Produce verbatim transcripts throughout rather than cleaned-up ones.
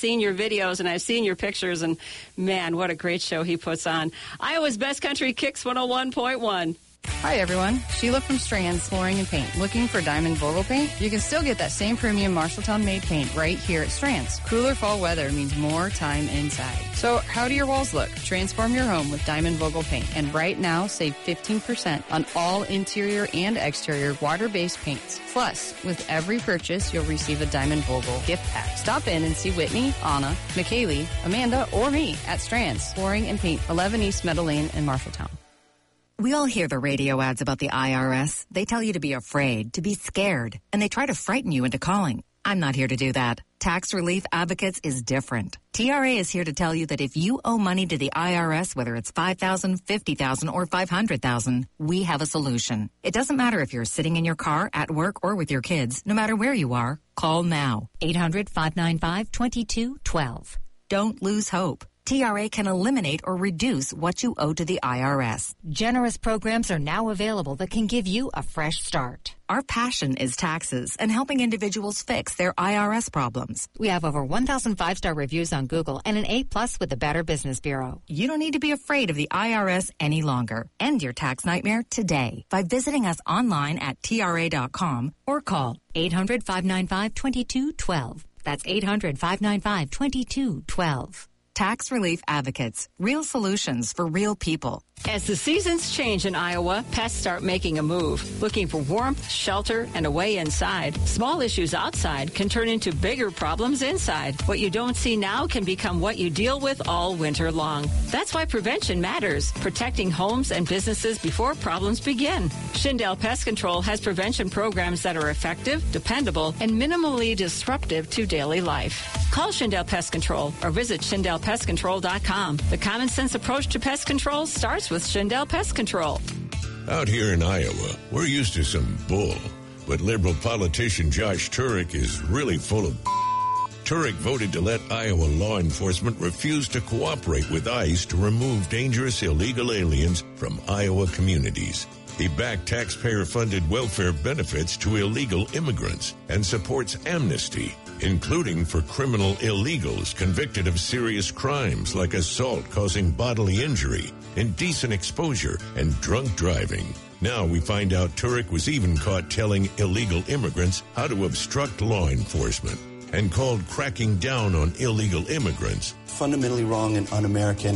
seen your videos and I've seen your pictures, and man, what a great show he puts on. Iowa's Best Country, Kicks one oh one point one. Hi, everyone. Sheila from Strands Flooring and Paint. Looking for Diamond Vogel paint? You can still get that same premium Marshalltown-made paint right here at Strands. Cooler fall weather means more time inside. So how do your walls look? Transform your home with Diamond Vogel paint. And right now, save fifteen percent on all interior and exterior water-based paints. Plus, with every purchase, you'll receive a Diamond Vogel gift pack. Stop in and see Whitney, Anna, McKaylee, Amanda, or me at Strands Flooring and Paint, eleven East Meadow Lane in Marshalltown. We all hear the radio ads about the I R S. They tell you to be afraid, to be scared, and they try to frighten you into calling. I'm not here to do that. Tax Relief Advocates is different. T R A is here to tell you that if you owe money to the I R S, whether it's five thousand dollars, fifty thousand dollars, or five hundred thousand dollars, we have a solution. It doesn't matter if you're sitting in your car, at work, or with your kids. No matter where you are, call now. eight hundred, five nine five, two two one two. Don't lose hope. T R A can eliminate or reduce what you owe to the I R S. Generous programs are now available that can give you a fresh start. Our passion is taxes and helping individuals fix their I R S problems. We have over one thousand five-star reviews on Google and an A plus with the Better Business Bureau. You don't need to be afraid of the I R S any longer. End your tax nightmare today by visiting us online at T R A dot com or call eight hundred, five nine five, two two one two. That's eight hundred, five nine five, two two one two. Tax Relief Advocates. Real solutions for real people. As the seasons change in Iowa, pets start making a move, looking for warmth, shelter, and a way inside. Small issues outside can turn into bigger problems inside. What you don't see now can become what you deal with all winter long. That's why prevention matters, protecting homes and businesses before problems begin. Schindel Pest Control has prevention programs that are effective, dependable, and minimally disruptive to daily life. Call Schindel Pest Control or visit Schindel Pest Control dot com. The common sense approach to pest control starts with Schindel Pest Control. Out here in Iowa, we're used to some bull, but liberal politician Josh Turek is really full of Turek voted to let Iowa law enforcement refuse to cooperate with ICE to remove dangerous illegal aliens from Iowa communities. He backed taxpayer-funded welfare benefits to illegal immigrants and supports amnesty, including for criminal illegals convicted of serious crimes like assault causing bodily injury, indecent exposure, and drunk driving. Now we find out Turek was even caught telling illegal immigrants how to obstruct law enforcement and called cracking down on illegal immigrants fundamentally wrong and un-American.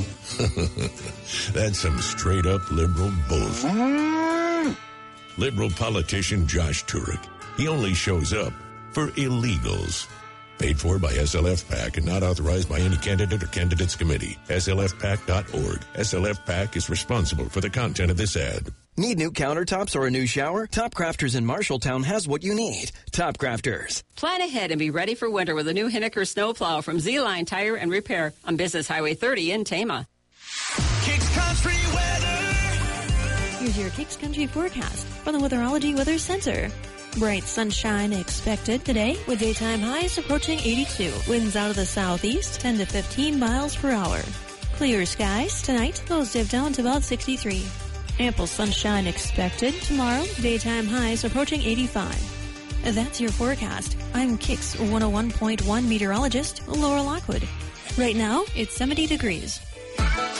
That's some straight-up liberal bullshit. Liberal politician Josh Turek. He only shows up for illegals. Paid for by S L F PAC and not authorized by any candidate or candidates committee. S L F PAC dot org. S L F PAC is responsible for the content of this ad. Need new countertops or a new shower? Top Crafters in Marshalltown has what you need. Top Crafters. Plan ahead and be ready for winter with a new Hinneker snowplow from Z-Line Tire and Repair on Business Highway thirty in Tama. Kicks Country weather. Here's your Kicks Country forecast from the Weatherology Weather Center. Bright sunshine expected today with daytime highs approaching eighty-two. Winds out of the southeast, ten to fifteen miles per hour. Clear skies tonight, lows dip down to about sixty-three. Ample sunshine expected tomorrow, daytime highs approaching eighty-five. That's your forecast. I'm Kicks one oh one point one meteorologist Laura Lockwood. Right now, it's seventy degrees.